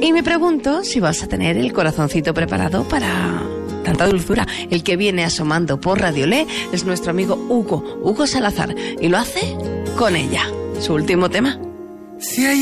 Y me pregunto si vas a tener el corazoncito preparado para tanta dulzura. El que viene asomando por Radio Le es nuestro amigo Hugo Salazar, y lo hace con ella, su último tema. Si hay